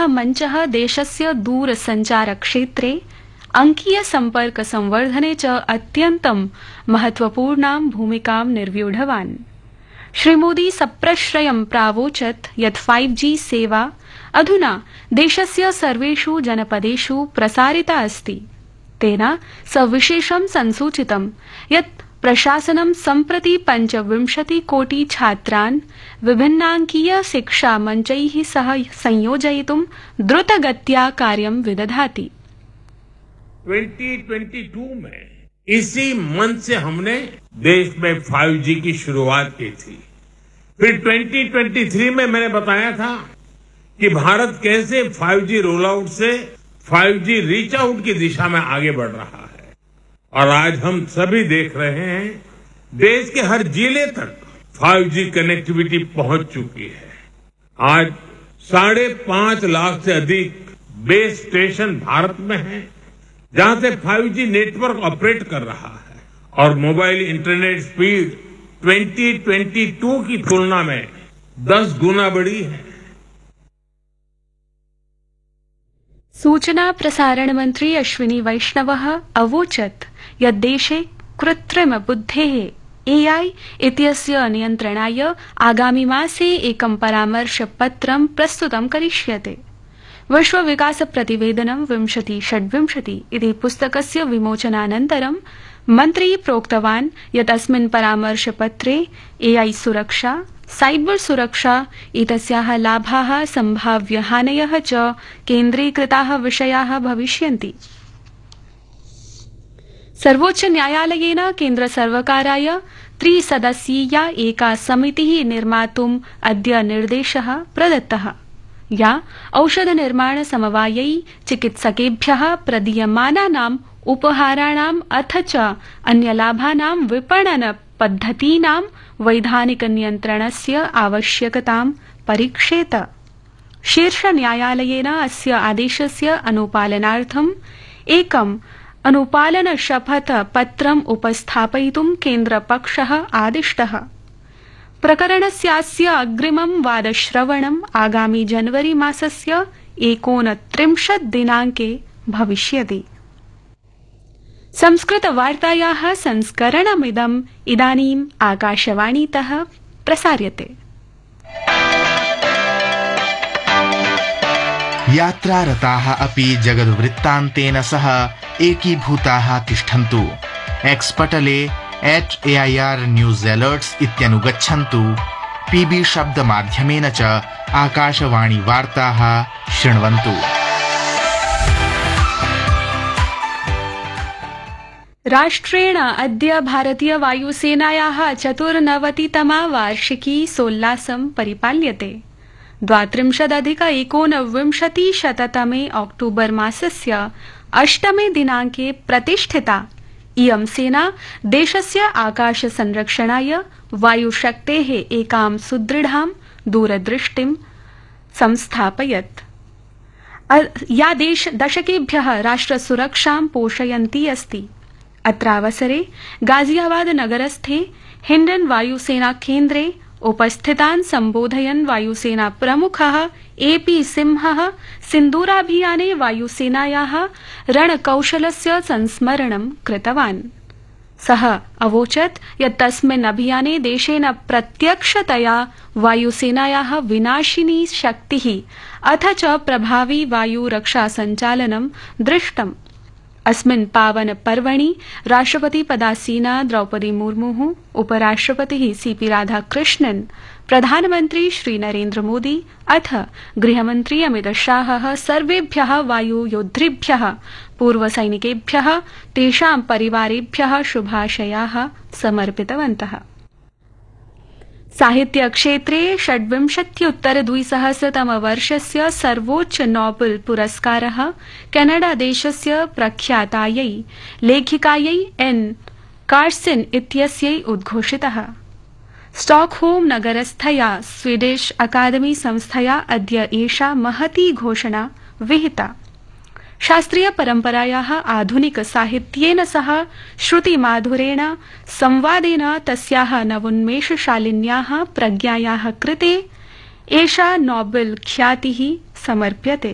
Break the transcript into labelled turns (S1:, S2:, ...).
S1: मञ्चः देशस्य दूरसञ्चारक्षेत्रे अंकीय सम्पर्क संवर्धने च अत्यन्तं महत्वपूर्णां भूमिकां निर्व्यूढवान्। श्रीमोदी सप्रश्रयं प्रावोचत् यत् 5G सेवा अधुना देशस्य सर्वेषु जनपदेषु प्रसारिता अस्ति। तेन सविशेषं संसूचितं यत् प्रशासनं सम्प्रति 25 कोटि छात्रान् विभिन्नांकीय शिक्षा मञ्चैः सह संयोजयितुं द्रुतगत्या कार्यं विदधाति।
S2: 2022 में इसी मंच से हमने देश में 5G की शुरुआत की थी। फिर 2023 में मैंने बताया था कि भारत कैसे 5G रोल आउट से 5G रीच आउट की दिशा में आगे बढ़ रहा है। और आज हम सभी देख रहे हैं देश के हर जिले तक 5G कनेक्टिविटी पहुंच चुकी है। आज 5.5 लाख से अधिक बेस स्टेशन भारत में हैं, जहां से 5G नेटवर्क ऑपरेट कर रहा है और मोबाइल इंटरनेट स्पीड 2022 की तुलना में 10 गुना बढ़ी है।
S1: सूचना प्रसारण मंत्री अश्विनी वैष्णवः अवोचत् यत् देशे कृत्रिम बुद्धेः AI इत्यस्य नियन्त्रणाय आगामि मासे एकं परामर्शपत्रं प्रस्तुतं करिष्यते। विश्व विकास प्रतिवेदनं 2026 इति पुस्तकस्य विमोचनानन्तरं मन्त्री प्रोक्तवान् यत् अस्मिन् परामर्शपत्रे AI सुरक्षा, साइबर सुरक्षा एतस्याः लाभाः सम्भाव्यहानयः च केन्द्रीकृताः विषयाः भविष्यन्ति। सर्वोच्च न्यायालयेन केन्द्रसर्वकाराय 3 सदस्यीया एका समितिः निर्मातुम् अद्य निर्देशः प्रदत्तः, या औषध निर्माण समवायै चिकित्सकेभ्यः प्रदीयमानानाम् उपहाराणाम् अथ च अन्यलाभानां विपणन पद्धतीनां वैधानिक नियन्त्रणस्य आवश्यकतां परीक्षेत। शीर्षन्यायालयेन अस्य आदेशस्य अनुपालनार्थम् एकम् अनुपालन शपथ पत्रम् उपस्थापयितुं केन्द्रपक्षः आदिष्टः। प्रकरणस्यास्य अग्रिमं वादश्रवणम् आगामि जनवरी मासस्य 29 दिनाङ्के भविष्यति। संस्कृतवार्तायाः संस्करणमिदम् इदानीम् आकाशवाणीतः प्रसार्यते।
S3: यात्रारताः अपि जगद्वृत्तान्तेन सह एकीभूताः तिष्ठन्तु। एक्स्पटले @AIR न्यूज अलर्ट्स इत्यनुगच्छन्तु। PB शब्दमाध्यमेन च आकाशवाणी वार्ताः शृण्वन्तु।
S1: राष्ट्रेण अद्य भारतीय वायुसेनायाः 94तमा वार्षिकी सोल्लासं परिपाल्यते। 32+1929 अक्टूबर मासस्य 8 दिनाङ्के प्रतिष्ठिता इयं सेना देशस्य आकाश संरक्षणाय वायुशक्तेः एकां सुदृढां दूरदृष्टिं संस्थापयत्, या दशकेभ्यः राष्ट्रसुरक्षां पोषयन्ती अस्ति। अत्रावसरे गाजियाबाद नगरस्थे हिण्डन वायुसेना केन्द्रे उपस्थितान् सम्बोधयन् वायुसेना प्रमुखः AP सिंहः सिन्दूराभियाने वायुसेनायाः रणकौशलस्य संस्मरणं कृतवान्। सः अवोचत् यत् तस्मिन् अभियाने देशेन प्रत्यक्षतया वायुसेनायाः विनाशिनी शक्तिः अथ च प्रभावी वायुरक्षा सञ्चालनं दृष्टम्। अस्मिन् पावन पर्वणि राष्ट्रपति पदासीना द्रौपदी मुर्मुः, उपराष्ट्रपतिः CP राधाकृष्णन्, प्रधानमन्त्री श्री नरेन्द्र मोदी अथ गृहमन्त्री अमित शाहः सर्वेभ्यः वायुयोद्धृभ्यः, पूर्वसैनिकेभ्यः, तेषां परिवारेभ्यः शुभाशयाः समर्पितवन्तः। साहित्य क्षेत्रे 26-उत्तर-2000 सर्वोच्च नोबेल पुरस्कारः कनाडा देशस्य प्रख्यातायै लेखिकायै N. कार्सन इत्यस्यै उद्घोषितः। स्टॉकहोम नगरस्थया स्वीडिश अकादमी संस्थया अद्य एषा महती घोषणा विहिता। शास्त्रीय परम्परायाः आधुनिक साहित्येन सह श्रुतिमाधुरेण संवादेन तस्याः नवोन्मेषशालिन्याः प्रज्ञायाः कृते एषा नोबेल ख्यातिः समर्प्यते।